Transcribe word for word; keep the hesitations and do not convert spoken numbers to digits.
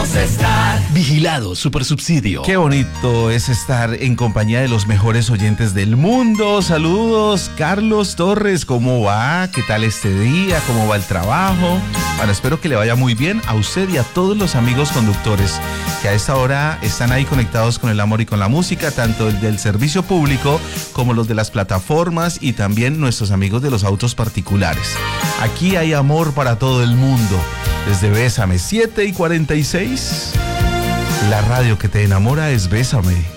queremos estar. Vigilado Supersubsidio. Qué bonito es estar en compañía de los mejores oyentes del mundo. Saludos, Carlos Torres, ¿cómo va? ¿Qué tal este día? ¿Cómo va el trabajo? Bueno, espero que le vaya muy bien a usted y a todos los amigos conductores que a esta hora están ahí conectados con el amor y con la música, tanto el del servicio público como los de las plataformas y también nuestros amigos de los autos particulares. Aquí hay amor para todo el mundo. Desde Bésame, siete y cuarenta y seis. La radio que te enamora es Bésame.